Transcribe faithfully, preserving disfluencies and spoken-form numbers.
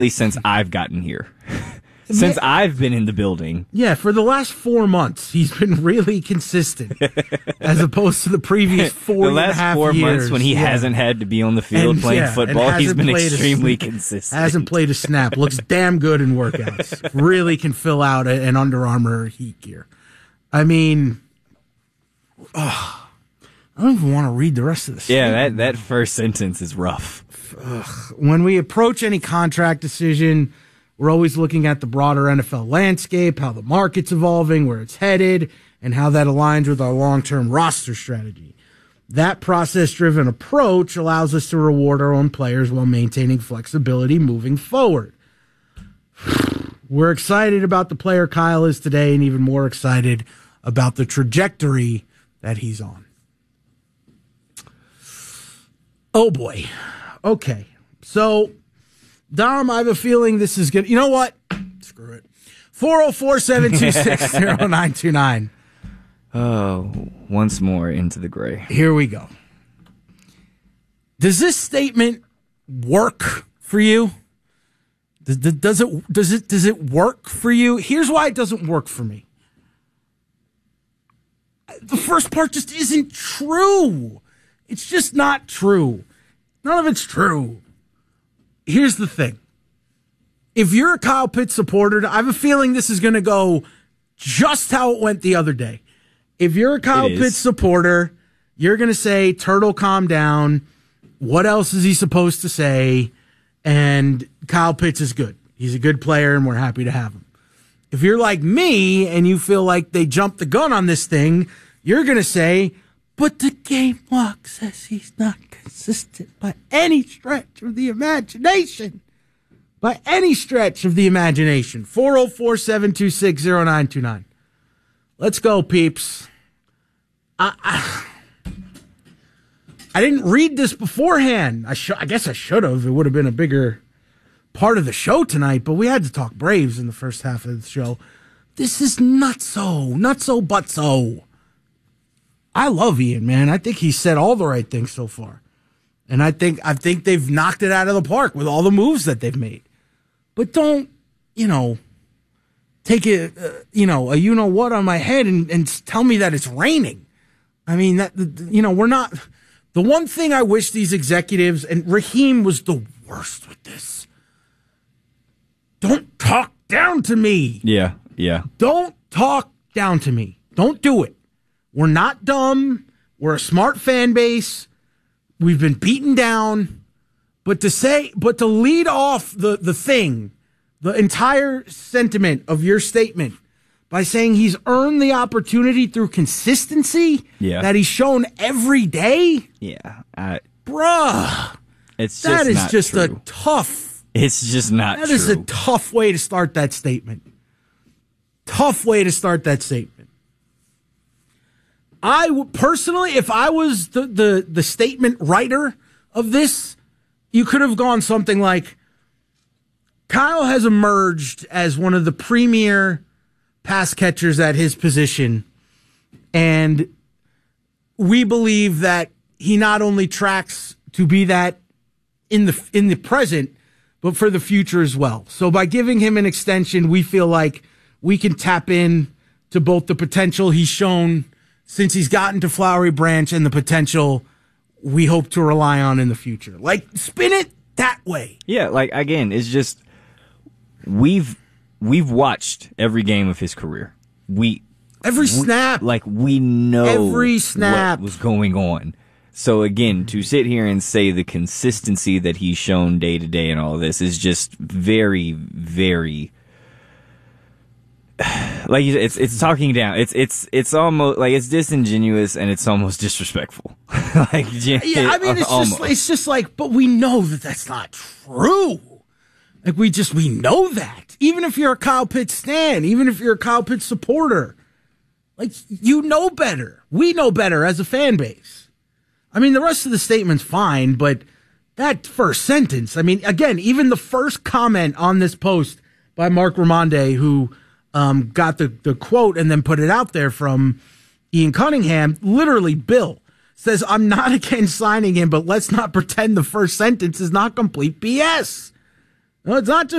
since I've gotten here. Since I've been in the building. Yeah, for the last four months, he's been really consistent as opposed to the previous four the last and a half four years. months when he yeah. hasn't had to be on the field and, playing yeah, football, he's been extremely a, consistent. Hasn't played a snap. Looks damn good in workouts. Really can fill out a, an Under Armour Heat gear. I mean, oh, I don't even want to read the rest of this. Yeah, that, that first sentence is rough. Ugh. When we approach any contract decision, we're always looking at the broader N F L landscape, how the market's evolving, where it's headed, and how that aligns with our long-term roster strategy. That process-driven approach allows us to reward our own players while maintaining flexibility moving forward. We're excited about the player Kyle is today, and even more excited about the trajectory that he's on. Oh, boy. Okay. So, Dom, I have a feeling this is good. You know what? Screw it. four oh four, seven two six, oh nine two nine. Oh, once more into the gray. Here we go. Does this statement work for you? Does, does it does it does it work for you? Here's why it doesn't work for me. The first part just isn't true. It's just not true. None of it's true. Here's the thing. If you're a Kyle Pitts supporter, I have a feeling this is going to go just how it went the other day. If you're a Kyle Pitts supporter, you're going to say, Turtle, calm down. What else is he supposed to say? And Kyle Pitts is good. He's a good player, and we're happy to have him. If you're like me and you feel like they jumped the gun on this thing, you're going to say, but the game log says he's not consistent by any stretch of the imagination. By any stretch of the imagination. four oh four, seven two six, oh nine two nine. Let's go, peeps. I, I, I didn't read this beforehand. I, sh- I guess I should have. It would have been a bigger part of the show tonight, but we had to talk Braves in the first half of the show. This is nutso. Nutso butso. I love Ian, man. I think he said all the right things so far. And I think I think they've knocked it out of the park with all the moves that they've made. But don't, you know, take it, uh, you know, a you-know-what on my head and, and tell me that it's raining. I mean, that you know, we're not. The one thing I wish these executives, and Raheem was the worst with this. Don't talk down to me. Yeah, yeah. Don't talk down to me. Don't do it. We're not dumb. We're a smart fan base. We've been beaten down. But to say, but to lead off the, the thing, the entire sentiment of your statement by saying he's earned the opportunity through consistency yeah. that he's shown every day. Yeah. I, Bruh. It's just that is not just true. a tough. It's just not that true. That is a tough way to start that statement. Tough way to start that statement. I w- personally, if I was the, the, the statement writer of this, you could have gone something like, Kyle has emerged as one of the premier pass catchers at his position, and we believe that he not only tracks to be that in the in the present, but for the future as well. So by giving him an extension, we feel like we can tap in to both the potential he's shown since he's gotten to Flowery Branch and the potential we hope to rely on in the future. Like, spin it that way. Yeah, like, again, it's just, we've we've watched every game of his career. We Every we, snap. Like, we know every snap. what was going on. So, again, to sit here and say the consistency that he's shown day to day and all this is just very, very... Like you said, it's it's talking down. It's it's it's almost like it's disingenuous and it's almost disrespectful. like yeah, I mean it's almost. just it's just like, but we know that that's not true. Like we just we know that. Even if you're a Kyle Pitts stan, even if you're a Kyle Pitts supporter, like you know better. We know better as a fan base. I mean the rest of the statement's fine, but that first sentence. I mean, again, even the first comment on this post by Mark Ramonde, who. Um, got the, the quote and then put it out there from Ian Cunningham. Literally, Bill says, I'm not against signing him, but let's not pretend the first sentence is not complete B S. No, it's not just